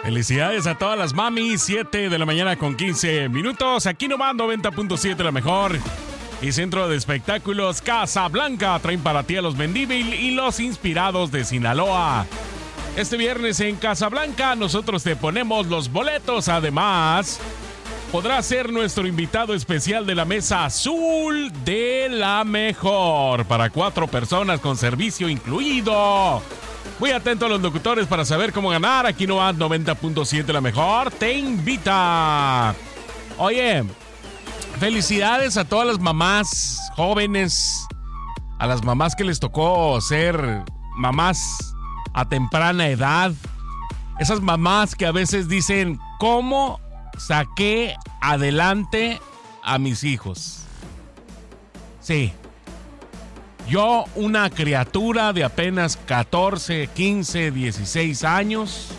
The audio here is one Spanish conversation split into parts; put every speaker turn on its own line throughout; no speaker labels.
Felicidades a todas las mamis. 7 de la mañana con 15 minutos. Aquí nomás 90.7 la mejor. Y Centro de Espectáculos Casablanca traen para ti a los Mendívil y los inspirados de Sinaloa. Este viernes en Casablanca nosotros te ponemos los boletos. Además, podrás ser nuestro invitado especial de la Mesa Azul de la Mejor. Para 4 personas con servicio incluido. Muy atento a los locutores para saber cómo ganar. Aquí no 90.7 la mejor te invita. Oye, felicidades a todas las mamás jóvenes, a las mamás que les tocó ser mamás a temprana edad. Esas mamás que a veces dicen, ¿cómo saqué adelante a mis hijos? Sí. Yo, una criatura de apenas 14, 15, 16 años,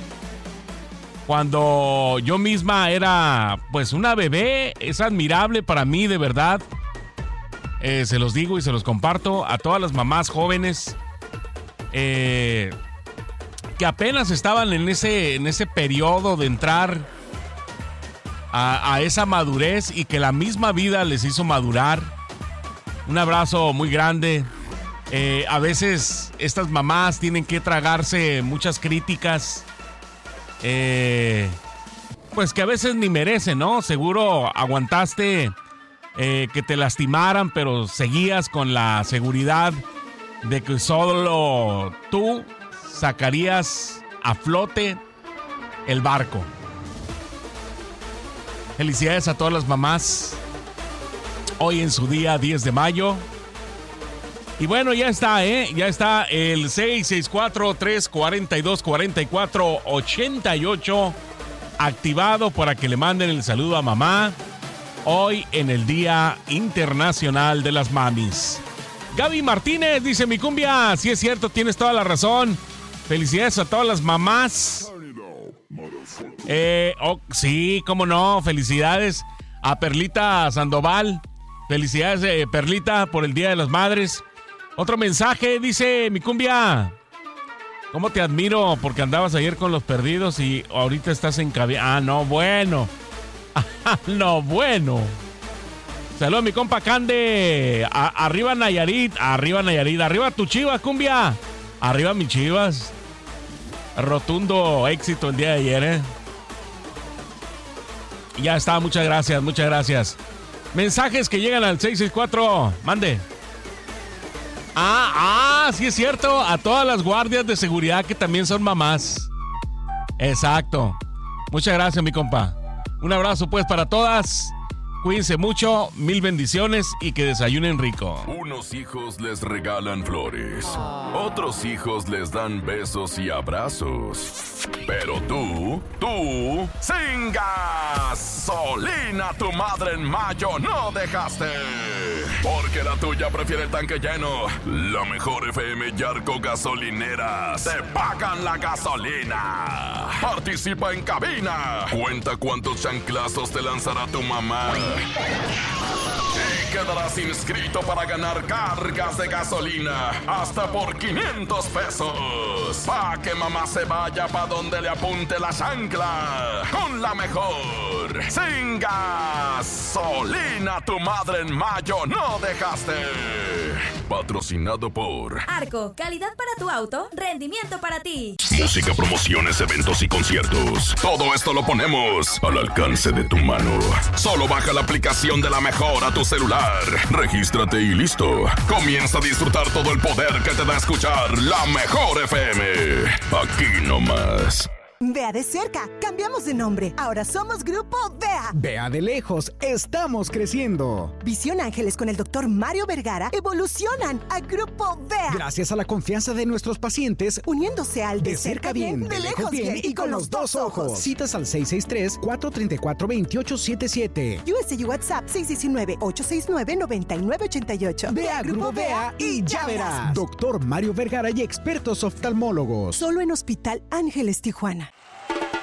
cuando yo misma era pues una bebé, es admirable para mí, de verdad. Se los digo y se los comparto a todas las mamás jóvenes que apenas estaban en ese periodo de entrar a esa madurez y que la misma vida les hizo madurar. Un abrazo muy grande. A veces estas mamás tienen que tragarse muchas críticas, pues que a veces ni merecen, ¿no? Seguro aguantaste que te lastimaran, pero seguías con la seguridad de que solo tú sacarías a flote el barco. Felicidades a todas las mamás. Hoy en su día 10 de mayo. Y bueno, ya está, ya está el 664-342-4488 activado para que le manden el saludo a mamá. Hoy en el Día Internacional de las Mamis. Gaby Martínez dice, mi cumbia, sí es cierto, tienes toda la razón. Felicidades a todas las mamás. Sí, cómo no, felicidades a Perlita Sandoval. Felicidades, Perlita, por el Día de las Madres. Otro mensaje, dice mi cumbia. ¿Cómo te admiro? Porque andabas ayer con los perdidos y ahorita estás en cabina. Ah, no, bueno. No, bueno. Saludos a mi compa Cande. Arriba Nayarit. Arriba tu Chivas, cumbia. Arriba mi Chivas. Rotundo éxito el día de ayer, Ya está, muchas gracias. Mensajes que llegan al 664. Mande. Sí es cierto. A todas las guardias de seguridad que también son mamás. Exacto. Muchas gracias, mi compa. Un abrazo pues para todas. Cuídense mucho, 1000 bendiciones y que desayunen rico.
Unos hijos les regalan flores, otros hijos les dan besos y abrazos. Pero tú, sin gasolina, tu madre en mayo no dejaste. Porque la tuya prefiere el tanque lleno. La Mejor FM y Arco Gasolineras te pagan la gasolina. Participa en cabina. Cuenta cuántos chanclazos te lanzará tu mamá. Y quedarás inscrito para ganar cargas de gasolina hasta por 500 pesos. Pa' que mamá se vaya pa' donde le apunte la chancla. Con la Mejor. Sin gasolina, tu madre en mayo no dejaste. Patrocinado por
Arco, calidad para tu auto, rendimiento para ti.
Música, promociones, eventos y conciertos. Todo esto lo ponemos al alcance de tu mano. Solo baja la aplicación de La Mejor a tu celular. Regístrate y listo. Comienza a disfrutar todo el poder que te da escuchar La Mejor FM. Aquí nomás.
Vea de cerca, cambiamos de nombre. Ahora somos Grupo Vea.
Vea de lejos, estamos creciendo.
Visión Ángeles con el Dr. Mario Vergara evolucionan a Grupo Vea.
Gracias a la confianza de nuestros pacientes,
uniéndose al de cerca bien, de lejos bien y con los dos ojos.
Citas al 663-434-2877.
USG WhatsApp 619-869-9988.
Vea Grupo Vea y ya verás. Dr. Mario Vergara y expertos oftalmólogos.
Solo en Hospital Ángeles Tijuana.